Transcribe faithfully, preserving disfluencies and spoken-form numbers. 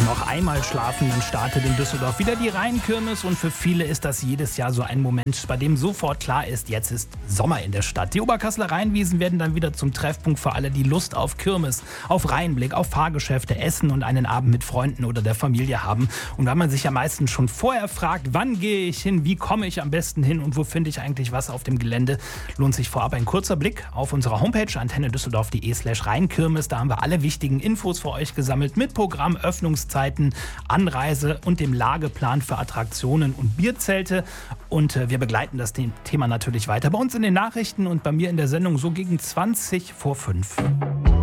Noch einmal schlafen, dann startet in Düsseldorf wieder die Rheinkirmes und für viele ist das jedes Jahr so ein Moment, bei dem sofort klar ist, jetzt ist Sommer in der Stadt. Die Oberkasseler Rheinwiesen werden dann wieder zum Treffpunkt für alle, die Lust auf Kirmes, auf Rheinblick, auf Fahrgeschäfte, Essen und einen Abend mit Freunden oder der Familie haben. Und weil man sich ja meistens schon vorher fragt, wann gehe ich hin, wie komme ich am besten hin und wo finde ich eigentlich was auf dem Gelände, lohnt sich vorab ein kurzer Blick auf unserer Homepage antenne düsseldorf punkt de slash rheinkirmes. Da haben wir alle wichtigen Infos für euch gesammelt mit Programm, Öffnungszeiten, Anreise und dem Lageplan für Attraktionen und Bierzelte. Und äh, wir begleiten das Thema natürlich weiter bei uns in den Nachrichten und bei mir in der Sendung so gegen zwanzig vor fünf.